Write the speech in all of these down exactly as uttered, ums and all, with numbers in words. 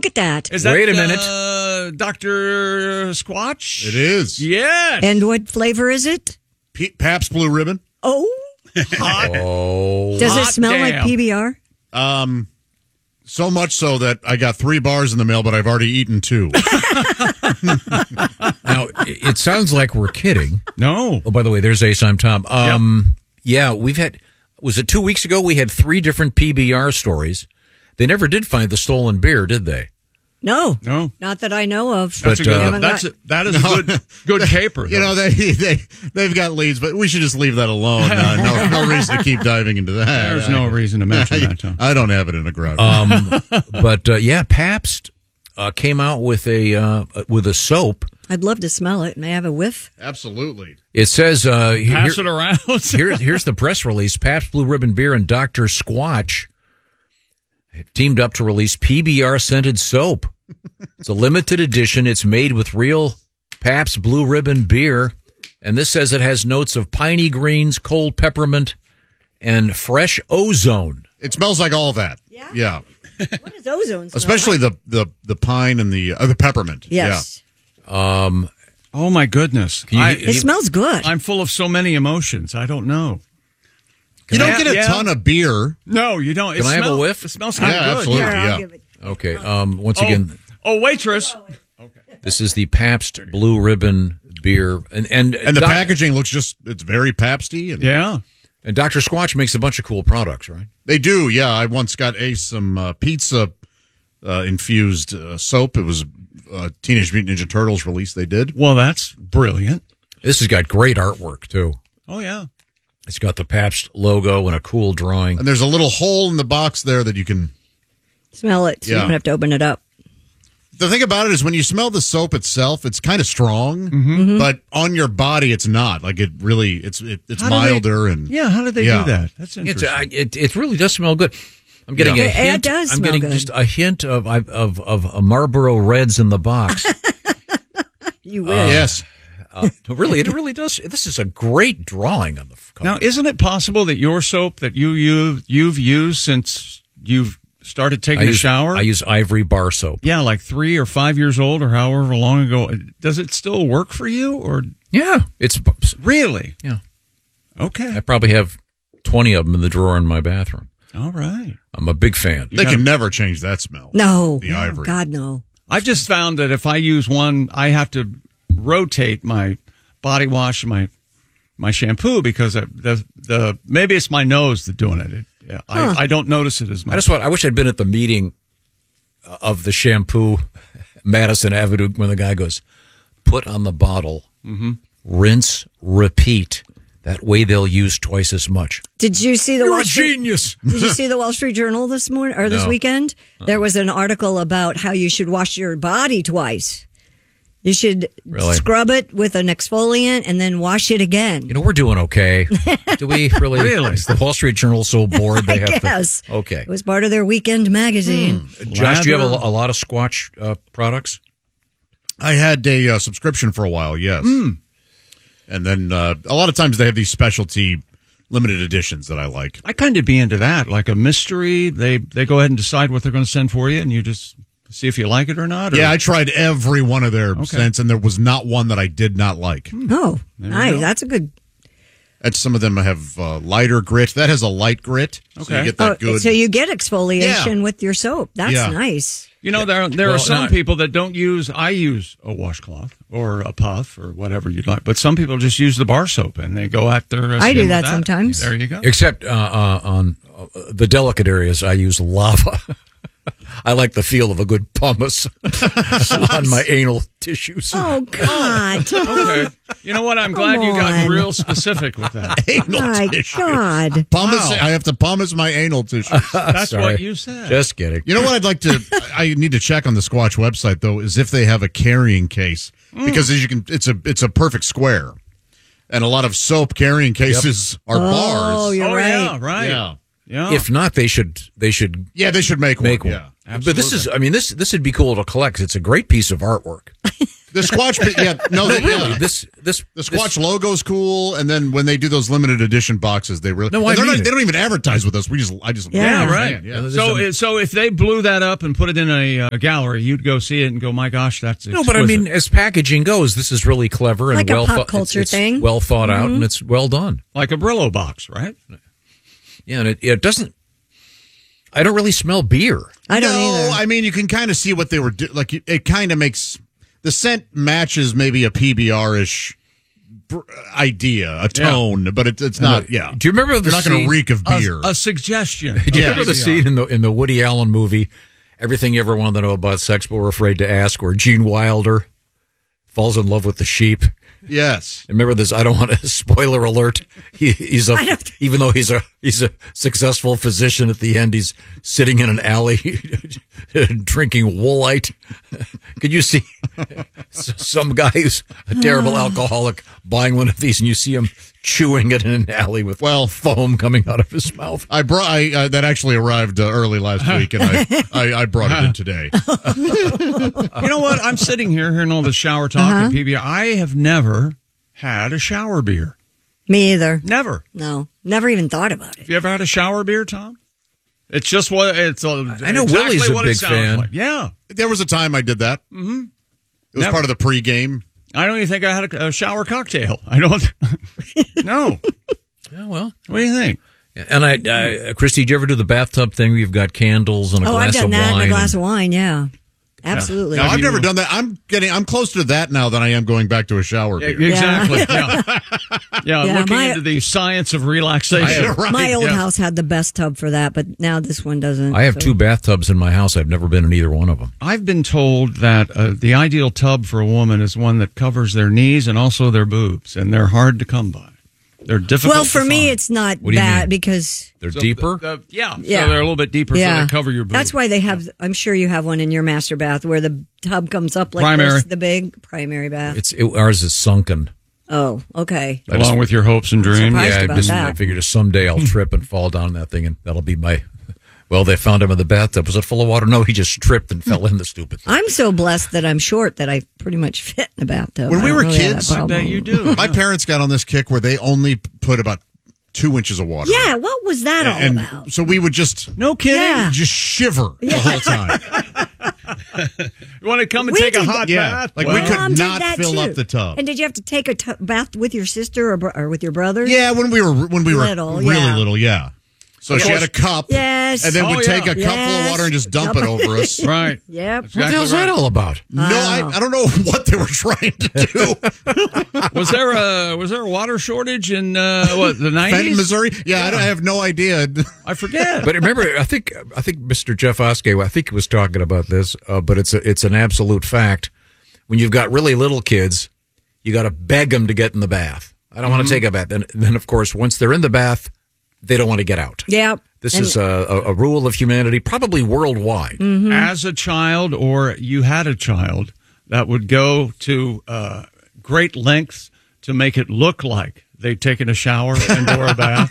Look at that. Is that Wait a minute. Uh, Doctor Squatch? It is. Yes. And what flavor is it? P- Pabst Blue Ribbon. Oh. Hot. Oh. Does it Hot smell damn. like P B R? Um, so much so that I got three bars in the mail, but I've already eaten two. Now, it it sounds like we're kidding. No. Oh, by the way, there's Ace. I'm Tom. Um, Yeah, we've had, was it two weeks ago? We had three different P B R stories. They never did find the stolen beer, did they? No. No. Not that I know of. That's But, a good, uh, that's a, that is a good, good caper. You know, they, they, they've got leads, but we should just leave that alone. Uh, no, no reason to keep diving into that. There's no reason to mention that, Tom. I don't have it in a garage. Um, but, uh, yeah, Pabst uh, came out with a uh, with a soap. I'd love to smell it. May I have a whiff? Absolutely. It says, uh, here, Pass it around. here, here's the press release. Pabst Blue Ribbon Beer and Doctor Squatch have teamed up to release P B R scented soap. It's a limited edition. It's made with real Pabst Blue Ribbon beer. And this says it has notes of piney greens, cold peppermint, and fresh ozone. It smells like all that. Yeah? Yeah. What does ozone smell Especially like? the, the, the pine and the, uh, the peppermint. Yes. Um, Oh, my goodness. you- I, It smells good. I'm full of so many emotions. I don't know. You don't I- get a yeah. ton of beer. No, you don't. It Can I have a smells- whiff? It smells Yeah, kind of good. absolutely. Here, I'll yeah. give it. okay. Um, once Oh, again, oh, waitress. this is the Pabst Blue Ribbon beer. And, and, And the Doc- packaging looks just, it's very Pabsty. And Yeah. and Doctor Squatch makes a bunch of cool products, right? They do, yeah. I once got Ace some uh, pizza uh, infused uh, soap. It was uh, Teenage Mutant Ninja Turtles release they did. Well, that's brilliant. This has got great artwork, too. Oh, yeah. It's got the Pabst logo and a cool drawing. And there's a little hole in the box there that you can. Smell it. So Yeah. you don't have to open it up. The thing about it is when you smell the soap itself, it's kind of strong, Mm-hmm. but on your body, it's not. Like it really, it's it, it's How do they- milder and Yeah, how did they Yeah. do that? That's It's, interesting. uh, it, it really does smell good. I'm getting Yeah. a It- it hint. does I'm smell getting good. just a hint of of of a Marlboro Reds in the box. You wish. yes. Uh, really, it really does. This is a great drawing on the cover. Now, isn't it possible that your soap that you you've, you've used since you've started taking I a use, shower? I use Ivory bar soap. yeah, like three or five years old or however long ago. Does it still work for you? Or Yeah, it's really? yeah. Okay. I probably have twenty of them in the drawer in my bathroom. All right. I'm a big fan. They can never change that smell. No. The No, ivory. God, no. I've just found that if I use one, I have to rotate my body wash and my my shampoo because I, the the maybe it's my nose that's doing it. it yeah, Huh. I, I don't notice it as much. I just want. I wish I'd been at the meeting of the shampoo, Madison Avenue, when the guy goes, "Put on the bottle, Mm-hmm. rinse, repeat." That way they'll use twice as much. Did you see the You're Wall a Street? genius. Did you see the Wall Street Journal this morning or this No. weekend? There was an article about how you should wash your body twice. You should Really? scrub it with an exfoliant and then wash it again. You know, we're doing okay. Do we really? Really? Is the Wall Street Journal so bored they I have guess. to? Okay. It was part of their weekend magazine. Josh, do you have a, Lather. a lot of Squatch uh, products? I had a uh, subscription for a while, yes. And then uh, a lot of times they have these specialty limited editions that I like. I kind of be into that, like a mystery. They they go ahead and decide what they're going to send for you, and you just see if you like it or not. Or, Yeah, I tried every one of their Okay. scents, and there was not one that I did not like. Oh, you nice. go. That's a good. And some of them have uh, lighter grit. That has a light grit, so Okay. you get that Oh, good. so you get exfoliation Yeah. with your soap. That's Yeah. nice. You know, there there Well, are some not- people that don't use. I use a washcloth or a puff or whatever you'd like, but some people just use the bar soap and they go at their. Uh, I skin do with that sometimes. There you go. Except uh, uh, on uh, the delicate areas, I use lava. I like the feel of a good pumice on my anal tissues. Oh God! Okay. You know what? I'm glad Come you got on. real specific with that. anal My tissue. God! Pumice, Wow. I have to pumice my anal tissue. That's Sorry. what you said. Just kidding. You know what I'd like to? I need to check on the Squatch website though, is if they have a carrying case because as you can, it's a it's a perfect square, and a lot of soap carrying cases are Oh, bars. you're oh right. yeah, right. Yeah, Yeah. If not, they should they should yeah, they should make, make one. one. Yeah. But this is, I mean, this this would be cool to collect. It's a great piece of artwork. The Squatch, yeah, no, No, they, really. yeah. This this The Squatch logo's cool, and then when they do those limited edition boxes, they really No, and I they're mean not, it. they don't even advertise with us. We just, I just, Yeah, love right. it. Yeah, So, uh, so if they blew that up and put it in a, uh, a gallery, you'd go see it and go, "My gosh, that's No, but I exquisite." mean, as packaging goes, this is really clever and Like a well pop thought. culture it's, it's thing. well thought out, and it's well done. like a Brillo box, right? Yeah, and it, it doesn't. I don't really smell beer. I don't no, either. I mean, you can kind of see what they were do- like. It, it kind of makes the scent matches maybe a P B R-ish br- idea, a tone, but it, it's not. Yeah, Do you remember the They're not going scene- to reek of A, beer. a suggestion. Do you Yeah. remember the scene in the in the Woody Allen movie, Everything You Ever Wanted to Know About Sex But Were Afraid to Ask, where Gene Wilder falls in love with the sheep? Yes. Remember this? I don't want to spoiler alert. He, he's a don't- even though he's a he's a successful physician. At the end, he's sitting in an alley drinking Woolite. Could you see some guy who's a terrible alcoholic buying one of these, and you see him chewing it in an alley with Well, foam coming out of his mouth? I brought I, uh, that actually arrived uh, early last week, and I, I, I brought it in today. You know what? I'm sitting here hearing all the shower talk Uh-huh. and P B R. I have never had a shower beer. Me either. Never. No, never even thought about it. Have you ever had a shower beer, Tom? It's just what it's. Uh, I know exactly Willie's a what it big sounds fan. like. Yeah, There was a time I did that. Mm-hmm. It was Never. part of the pregame. I don't even think I had a, a shower cocktail. I don't. No. Yeah, well, What do you think? and I, I Christy, did you ever do the bathtub thing where you've got candles and a Oh, I've glass done of that wine? in a glass and- of wine. Yeah, absolutely. No, Have I've you- never done that. I'm getting. I'm closer to that now than I am going back to a shower Yeah, beer. exactly. Yeah, yeah. Yeah, looking my- into the science of relaxation. Right, My old yeah. house had the best tub for that, but now this one doesn't. I have so- two bathtubs in my house. I've never been in either one of them. I've been told that uh, the ideal tub for a woman is one that covers their knees and also their boobs, and they're hard to come by. They're difficult. Well, to for me, find. it's not What do you that mean? because They're So deeper. the- the- yeah, Yeah. So they're a little bit deeper, yeah, so they cover your boobs. That's why they have. I'm sure you have one in your master bath where the tub comes up like Primary. this, the big primary bath. it's it, ours is sunken. Oh, okay. along with your hopes and dreams. Surprised Yeah, I, about just, that. I figured just someday I'll trip and fall down that thing, and that'll be my. Well, they found him in the bathtub. Was it full of water? No, he just tripped and fell in the stupid thing. I'm so blessed that I'm short that I pretty much fit in a bathtub. When I we don't were really have kids, that I bet problem. you do. My parents got on this kick where they only put about two inches of water. Yeah, what was that all and about? so we would just No kidding. Yeah. just shiver the whole time. You want to come and We take a did- hot Yeah, bath? like Well, we could Mom did not that fill too. up the tub. And did you have to take a t- bath with your sister or, bro- or with your brother? Yeah, when we were when we were Little, really yeah. little, yeah. So she had a cup, Yes. and then Oh, would take yeah. a cup full of Yes. water and just dump it over us. Right. Yep. What the Exactly hell's right. that all about? No, I, I don't know what they were trying to do. Was there a was there a water shortage in uh, what the Fenton, nineties? Missouri. Yeah, I, don't, I have no idea. I forget. But remember, I think I think Mister Jeff Oskey, I think he was talking about this, uh, but it's a, it's an absolute fact. When you've got really little kids, you got to beg them to get in the bath. I don't want to take a bath. And then, of course, once they're in the bath, they don't want to get out. Yep. This And- is a, a, a rule of humanity, probably worldwide. As a child, or you had a child that would go to uh, great lengths to make it look like they'd taken a shower and or a bath.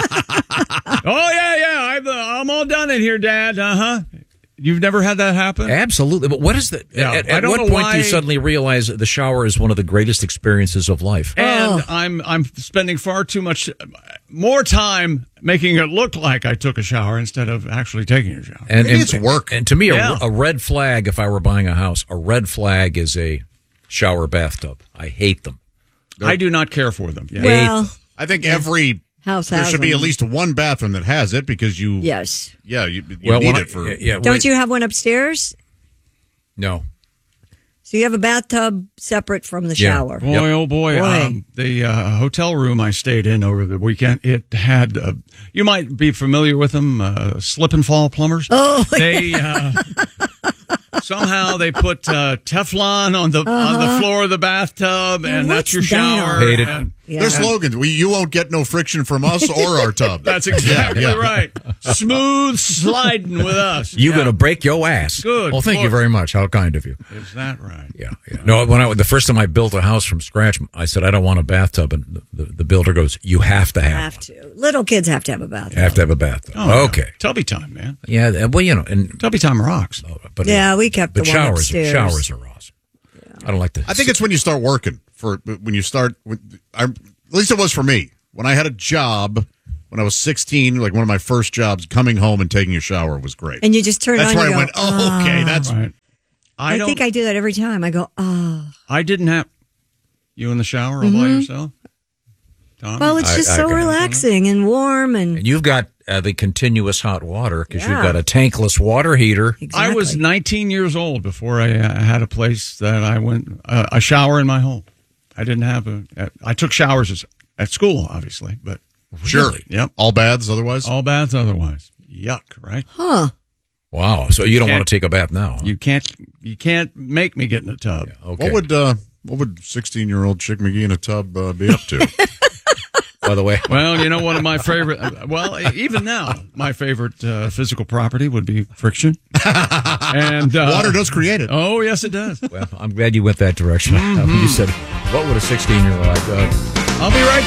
Oh yeah, yeah, I've, uh, I'm all done in here, Dad. Uh huh. You've never had that happen? Absolutely. But what is the? Yeah, at I at don't what know point do you why- suddenly realize that the shower is one of the greatest experiences of life? And Oh. I'm I'm spending far too much more time making it look like I took a shower instead of actually taking a shower. And, Maybe and- it's work. And to me, Yeah. a, a red flag, if I were buying a house, a red flag is a shower bathtub. I hate them. I do not care for them. Yeah. Well, I think every house there has should be them. at least one bathroom that has it because you Yes. yeah you, you Well, need when I- it for yeah, Don't wait, you have one upstairs? No. So you have a bathtub separate from the Yeah. shower. Boy, Yep. oh boy! Boy. Um, the uh, hotel room I stayed in over the weekend, it had. Uh, you might be familiar with them, uh, slip and fall plumbers. Oh, they uh, somehow they put uh, Teflon on the on the floor of the bathtub, and that's your What's that? shower. Hate it. and Yeah. their slogans. We you won't get no friction from us or our tub. That's exactly Yeah, yeah. right. Smooth sliding with us. You're Yeah. going to break your ass. Good Well, thank you Lord. very much. How kind of you. Is that right? Yeah, yeah. No, when I the first time I built a house from scratch, I said I don't want a bathtub, and the, the, the builder goes, "You have to have, have to. Little kids have to have a bathtub. one. have to have a bathtub." Oh, yeah. okay. Tubby time, man. Yeah. Well, you know, and Tubby time rocks. but Yeah, we kept but the one showers upstairs. showers are awesome. I don't like the. I think it's when you start working. For when you start, with, I, at least it was for me. When I had a job when I was sixteen, like one of my first jobs, coming home and taking a shower was great. And you just turn That's on. where and I you went. go, Oh, okay, that's Right. I, I don't, think I do that every time. I go, oh. I didn't have you in the shower all by yourself. Tom? Well, it's I- just I so can- relaxing and warm and And you've got uh, the continuous hot water because Yeah. you've got a tankless water heater. exactly. I was nineteen years old before I uh, had a place that I went uh, a shower in my home. I didn't have a. I took showers as, at school, obviously, but sure. Yep. All baths otherwise. all baths otherwise. Yuck, right? Huh. Wow. So you don't Can't- want to take a bath now? huh? You can't. You can't make me get in a tub. Okay. What would uh, what would sixteen year old Chick McGee in a tub uh, be up to? By the way, Well, you know, one of my favorite. uh, Well, even now, my favorite uh, physical property would be friction. And uh, Water does create it. Oh, yes, it does. well, I'm glad you went that direction. Mm-hmm. You said, "What would a sixteen-year-old?" Uh, I'll be right